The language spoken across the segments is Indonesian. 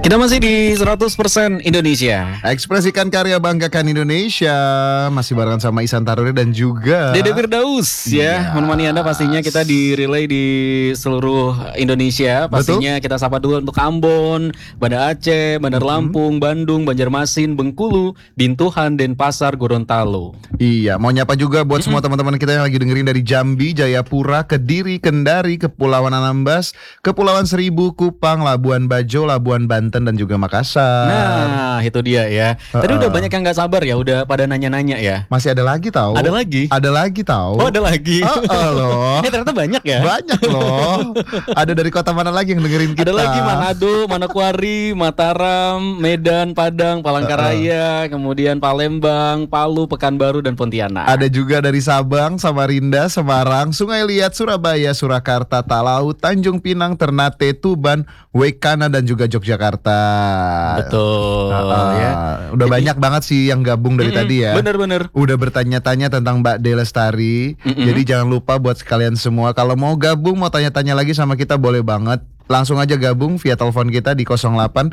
Kita masih di 100% Indonesia. Ekspresikan karya, banggakan Indonesia. Masih barengan sama Ihsan Taruri dan juga Dede Firdaus ya, menemani Anda pastinya kita di relay di seluruh Indonesia. Pastinya kita sapa dulu untuk Ambon, Banda Aceh, Bandar Lampung, Bandung, Banjarmasin, Bengkulu, Bintuhan, Denpasar, Gorontalo. Iya, mau nyapa juga buat semua teman-teman kita yang lagi dengerin dari Jambi, Jayapura, Kediri, Kendari, Kepulauan Anambas, Kepulauan Seribu, Kupang, Labuan Bajo, Labuan Banten dan juga Makassar. Nah, itu dia ya. Tadi udah banyak yang nggak sabar ya, udah pada nanya-nanya ya. Masih ada lagi tahu? Ada lagi? Ada lagi tahu? Oh, ada lagi. Loh. Ternyata banyak ya. Banyak loh. Ada dari kota mana lagi yang dengerin kita? Ada lagi Manado, Manokwari, Mataram, Medan, Padang, Palangkaraya, kemudian Palembang, Palu, Pekanbaru, dan Pontianak. Ada juga dari Sabang, Samarinda, Semarang, Sungai Liat, Surabaya, Surakarta, Talaut, Tanjung Pinang, Ternate, Tuban, Wekana, dan juga Yogyakarta. Betul ya. Udah banyak banget sih yang gabung dari tadi ya. Bener-bener. Udah bertanya-tanya tentang Mbak De Lestari. Jadi jangan lupa buat sekalian semua, kalau mau gabung, mau tanya-tanya lagi sama kita, boleh banget. Langsung aja gabung via telepon kita di 08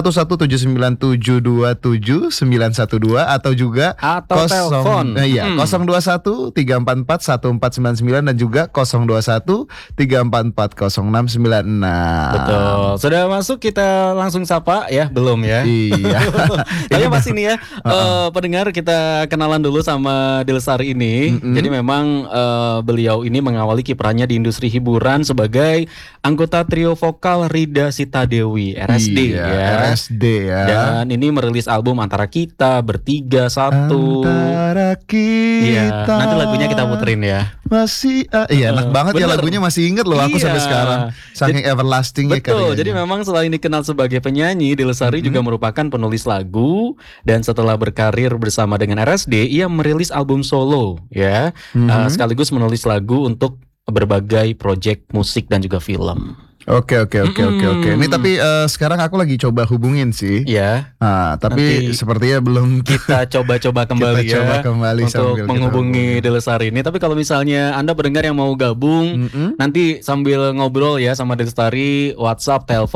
11797277912 atau juga telepon 021 344 1499 dan juga 021 344 0696. Betul. Sudah masuk, kita langsung sapa ya? Belum ya? Iya. Tapi pas ini ya, pendengar, kita kenalan dulu sama De Lestari ini. Jadi memang beliau ini mengawali kiprahnya di industri hiburan sebagai anggota trio vokal Rida Sita Dewi, RSD ya. RSD ya. Dan ini merilis album Antara Kita, Bertiga, Satu. Antara Kita. Iya, nanti lagunya kita puterin ya. Masih iya, enak banget ya lagunya, masih inget loh aku sampai sekarang. Saking everlasting ya betul, karyanya. jadi memang selain dikenal sebagai penyanyi, De Lestari juga merupakan penulis lagu. Dan setelah berkarir bersama dengan RSD, ia merilis album solo ya. Sekaligus menulis lagu untuk berbagai proyek musik dan juga film. Oke. Ini tapi sekarang aku lagi coba hubungin sih. Ya. Tapi sepertinya belum. Kita coba kembali untuk menghubungi De Lestari ini. Tapi kalau misalnya Anda pendengar yang mau gabung, nanti sambil ngobrol ya sama De Lestari, WhatsApp, telepon